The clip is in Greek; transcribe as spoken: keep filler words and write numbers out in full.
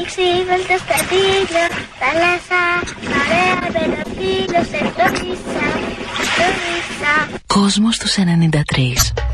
ξύβελτα στα δίλια, θάλασσα, παρέα με ένα φίλο σε γνώρισα, γνώρισα. Κόσμος τους ενενήντα τρία.